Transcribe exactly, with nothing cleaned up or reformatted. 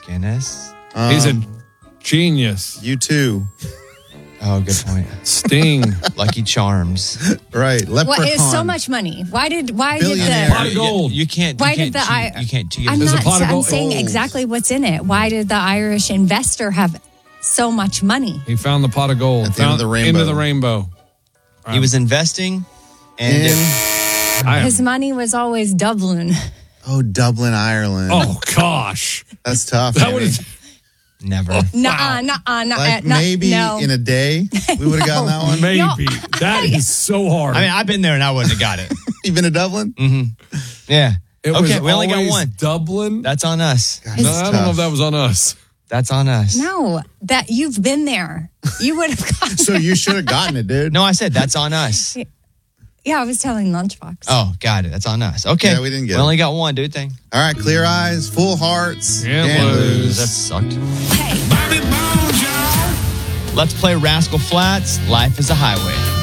Guinness. Um, He's a genius. You too. Oh, good point. Sting. Lucky Charms. Right. Leprechaun. What is so much money? Why did why did Billionaire. the Pot of gold. You, you can't. Why you can't did the cheat. I- You can't cheat. I'm There's a not pot of I'm gold. saying Oh. exactly what's in it. Why did the Irish investor have so much money? He found the pot of gold. At the end Found of the rainbow. Into the rainbow. He was investing, and In- it- I am- His money was always Dublin. Oh, Dublin, Ireland. oh, gosh. That's tough. That Amy. would have. never. Nuh-uh, nuh-uh, nuh-uh, Like nuh- maybe no. in a day we would have gotten that one. Maybe. That is so hard. I mean, I've been there and I wouldn't have got it. You've been to Dublin? Yeah. it was Okay, we only got always one. Dublin. That's on us. God, no, that's I don't know tough. if that was on us. That's on us. No, that you've been there. You would have gotten So you should have gotten it, dude. No, I said that's on us. Yeah, I was telling Lunchbox. Oh, got it. That's on us. Okay. Yeah, we didn't get We it. only got one, dude. Thing. All right, clear eyes, full hearts. Can't can't lose. lose. That sucked. Hey. Bobby Bones, y'all. Let's play Rascal Flats. Life is a highway.